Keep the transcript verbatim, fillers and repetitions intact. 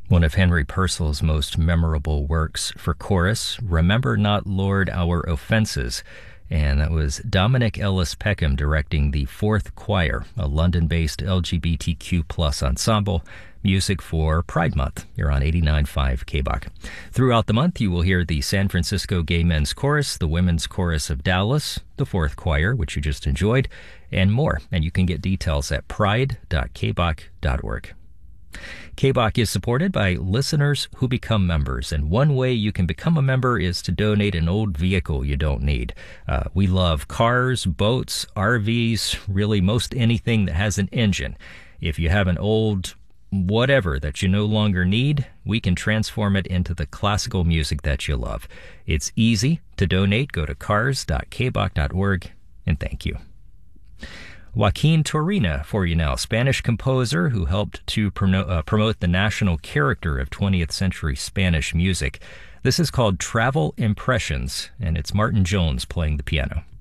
One of Henry Purcell's most memorable works for chorus, Remember Not, Lord, Our Offenses. And that was Dominic Ellis Peckham directing the Fourth Choir, a London-based L G B T Q plus ensemble, music for Pride Month. You're on eighty-nine point five K B O C. Throughout the month, you will hear the San Francisco Gay Men's Chorus, the Women's Chorus of Dallas, the Fourth Choir, which you just enjoyed, and more. And you can get details at pride dot k b o c dot org. K B O C is supported by listeners who become members, and one way you can become a member is to donate an old vehicle you don't need. Uh, we love cars, boats, R Vs, really most anything that has an engine. If you have an old whatever that you no longer need, we can transform it into the classical music that you love. It's easy to donate. Go to cars dot k b o c dot org, and thank you. Joaquin Turina for you now, Spanish composer who helped to promote, uh, promote the national character of twentieth century Spanish music. This is called Travel Impressions, and it's Martin Jones playing the piano.